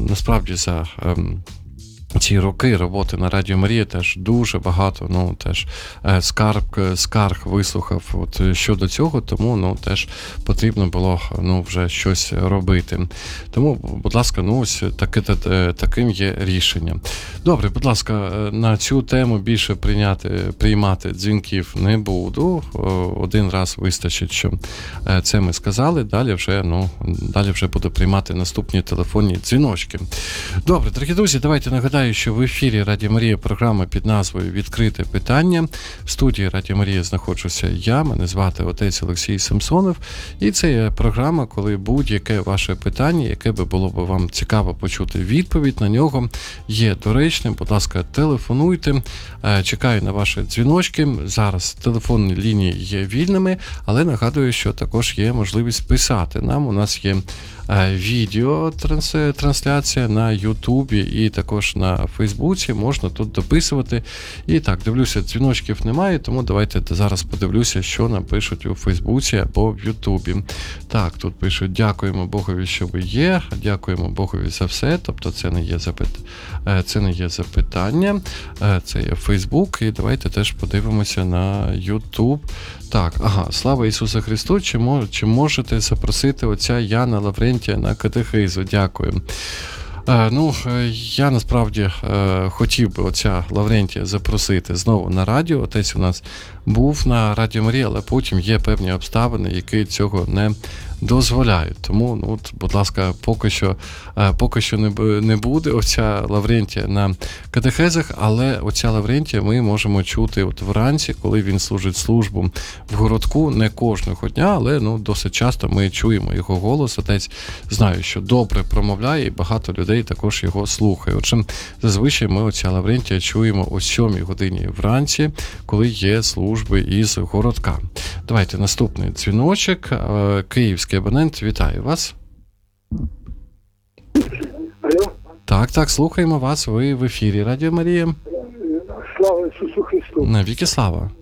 насправді за ці роки роботи на Радіо Марія теж дуже багато, теж скарг вислухав щодо цього, тому, теж потрібно було, вже щось робити. Тому, будь ласка, ось таким є рішення. Добре, будь ласка, на цю тему більше приймати дзвінків не буду. Один раз вистачить, що це ми сказали, далі вже буду приймати наступні телефонні дзвіночки. Добре, дорогі друзі, давайте нагадаю, що в ефірі Радіо Марія програма під назвою «Відкрите питання». В студії Радіо Марія знаходжуся я, мене звати отець Олексій Самсонов. І це є програма, коли будь-яке ваше питання, яке би було б вам цікаво почути відповідь на нього, є доречним. Будь ласка, телефонуйте. Чекаю на ваші дзвіночки. Зараз телефонні лінії є вільними, але нагадую, що також є можливість писати нам. У нас є відеотрансляція на Ютубі і також на Фейсбуці, можна тут дописувати. І так, дивлюся, дзвіночків немає, тому давайте зараз подивлюся, що нам пишуть у Фейсбуці або в Ютубі. Так, тут пишуть: дякуємо Богові, що ви є, дякуємо Богові за все, тобто це не є запитання, це є Фейсбук, і давайте теж подивимося на Ютуб. Так, слава Ісусу Христу, чи можете запросити отця Яна Лаврентія на катехизу? Дякую. Я насправді хотів би отця Лаврентія запросити знову на радіо. Отець у нас був на Радіо Марія, але потім є певні обставини, які цього не дозволяють. Тому, будь ласка, поки що не буде отця Лаврентія на катехезах, але отця Лаврентія ми можемо чути вранці, коли він служить службу в городку, не кожного дня, але досить часто ми чуємо його голос. Отець, знаю, що добре промовляє, і багато людей також його слухає. Отже, зазвичай ми отця Лаврентія чуємо о 7 годині вранці, коли є служби із городка. Давайте наступний дзвіночок. Київський абонент, вітаю вас. Алло? Так, слухаємо вас, ви в ефірі Радіо Марія. Слава Ісусу Христу. Навіки слава.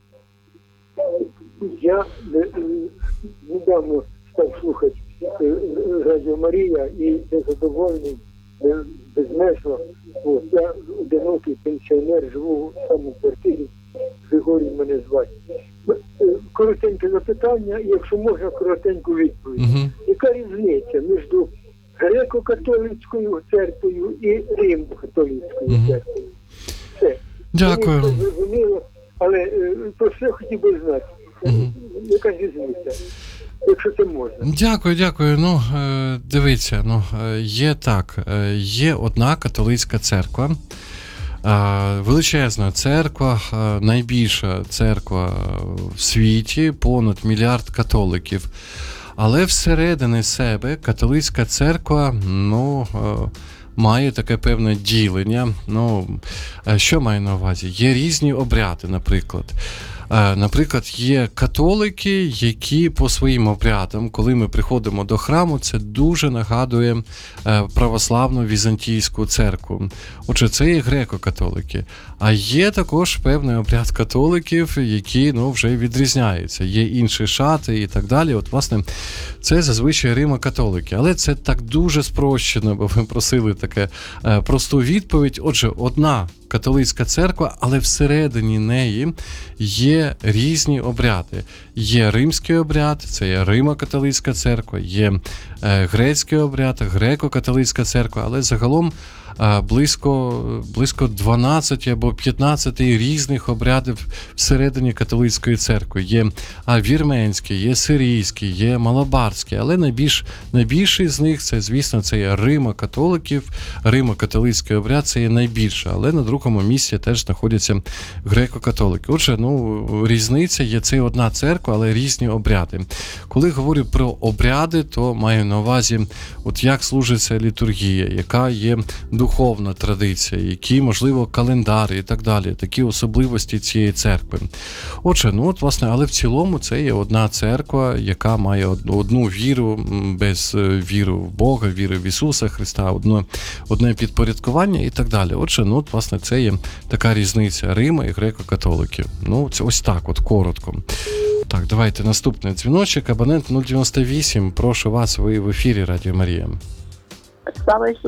Я недавно став слухати Радіо Марія і незадоволений безмежно. Я одинокий пенсіонер, живу в самій квартирі, Григорій мене звати. Коротеньке запитання, якщо можна, коротеньку відповідь. Яка різниця між греко-католицькою церквою і римо-католицькою церквою? Все. Дякую. Мені це зрозуміло, але про все хотів би знати. Яка різниця? Якщо це можна. Дякую. Дивіться, є одна католицька церква, величезна церква, найбільша церква в світі, понад 1 мільярд католиків. Але всередині себе католицька церква, має таке певне ділення. Що маю на увазі? Є різні обряди, наприклад. Наприклад, є католики, які по своїм обрядам, коли ми приходимо до храму, це дуже нагадує православну візантійську церкву. Отже, це є греко-католики. А є також певний обряд католиків, які вже відрізняються. Є інші шати і так далі. Власне, це зазвичай римо-католики. Але це так дуже спрощено, бо ви просили таке просту відповідь. Отже, одна католицька церква, але всередині неї є різні обряди. Є римський обряд, це є Римо-католицька церква, є грецький обряд, греко-католицька церква, але загалом близько 12 або 15 різних обрядів всередині католицької церкви. Є вірменський, є сирійський, є малабарський, але найбільший з них, це, звісно, це є Римо-католиків, Римо-католицький обряд, це є найбільше, але на другому місці теж знаходяться греко-католики. Отже, різниця є, це одна церква, але різні обряди. Коли говорю про обряди, то маю на увазі, як служиться літургія, яка є духовна традиція, які, можливо, календари і так далі, такі особливості цієї церкви. Отже, власне, але в цілому це є одна церква, яка має одну віру, без віру в Бога, віри в Ісуса Христа, одне підпорядкування і так далі. Отже, власне, це є така різниця Рима і греко-католиків. Це ось так, коротко. Так, давайте наступний дзвіночок. Абонент 098, прошу вас, ви в ефірі Радіо Марія. Слава Ісусу